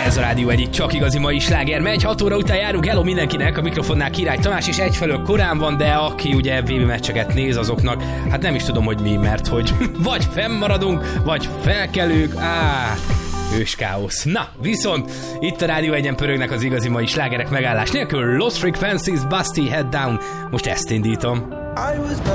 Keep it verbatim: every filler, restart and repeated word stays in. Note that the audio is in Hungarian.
Ez a Rádió egyik csak igazi mai sláger megy, hat óra után járunk, hello mindenkinek, a mikrofonnál Király Tamás, és egyfelől korán van, de aki ugye vé bé meccseket néz azoknak, hát nem is tudom, hogy mi, mert hogy vagy fennmaradunk, vagy felkelők, áh, ős káosz. Na, viszont itt a Rádió egyen pörögnek az igazi mai slágerek megállás nélkül. Lost Frequencies, Busty Head Down, most ezt indítom.